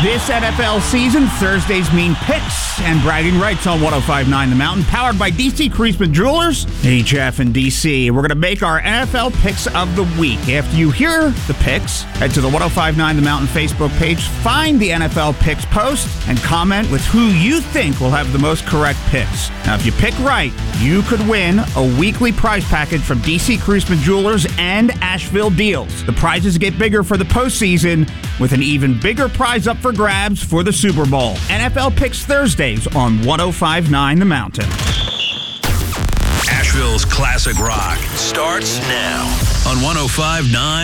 This NFL season, Thursdays mean picks and bragging rights on 105.9 The Mountain, powered by DC Creasman Jewelers, HF and DC. We're going to make our NFL picks of the week. After you hear the picks, head to the 105.9 The Mountain Facebook page, find the NFL picks post, and comment with who you think will have the most correct picks. Now, if you pick right, you could win a weekly prize package from DC Creasman Jewelers and Asheville Deals. The prizes get bigger for the postseason, with an even bigger prize up for grabs for the Super Bowl. NFL Picks Thursdays on 105.9 The Mountain. Asheville's classic rock starts now on 105.9